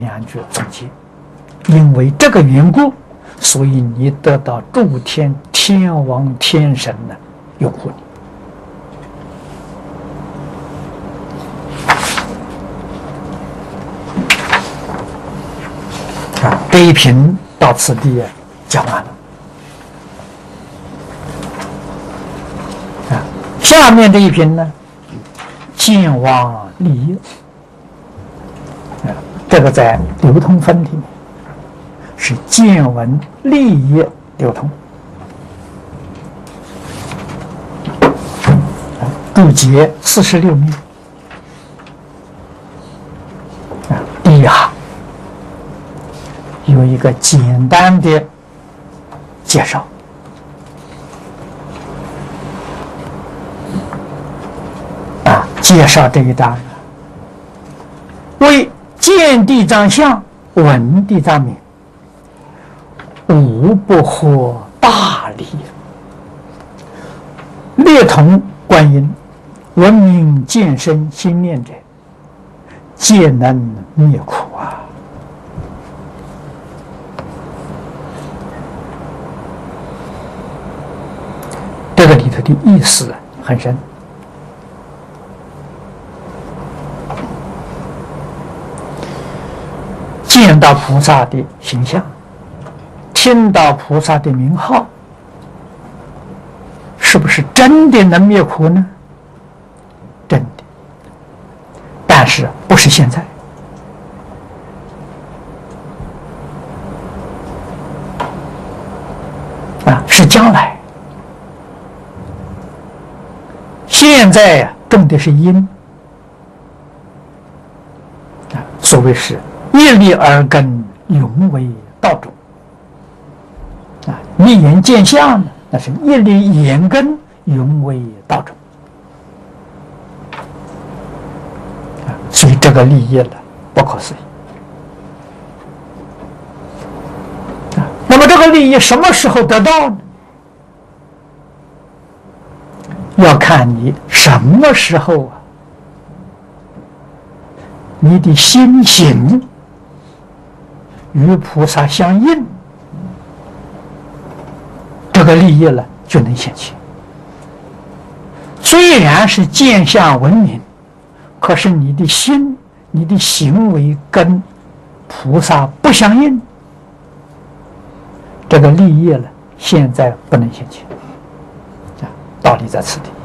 两句总结，因为这个缘故，所以你得到诸天天王天神的拥护你。这一品到此地讲完了。下面这一品呢，见往利益。这个在流通分里面是见闻利益流通。注解46面。第一行有一个简单的介绍。介绍这一章为见地藏相，闻地藏名，无不获大利，略同观音，闻名见身心念者，皆能灭苦啊！这个里头的意思很深。见到菩萨的形象，听到菩萨的名号，是不是真的能灭苦呢？真的，但是不是现在。是将来。现在种的是因，所谓是一粒而根，永为道种。立言见相呢，那是一粒眼根，永为道种。所以这个利益了，不可思议。那么这个利益什么时候得到呢？要看你什么时候你的心行与菩萨相应，这个利益了就能显现。虽然是见相闻名，可是你的心、你的行为跟菩萨不相应，这个利益了现在不能显现。道理在此地。